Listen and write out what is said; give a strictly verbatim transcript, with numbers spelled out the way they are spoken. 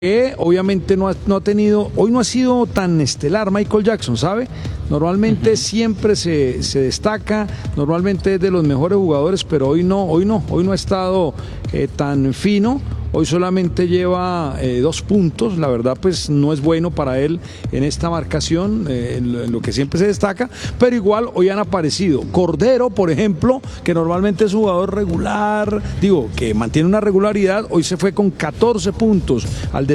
que obviamente no ha, no ha tenido, hoy no ha sido tan estelar Michael Jackson, ¿sabe? Normalmente uh-huh. siempre se, se destaca, normalmente es de los mejores jugadores, pero hoy no, hoy no, hoy no ha estado eh, tan fino. Hoy solamente lleva eh, dos puntos, la verdad pues no es bueno para él en esta marcación, eh, en, lo, en lo que siempre se destaca, pero igual hoy han aparecido Cordero, por ejemplo, que normalmente es jugador regular, digo, que mantiene una regularidad, hoy se fue con catorce puntos al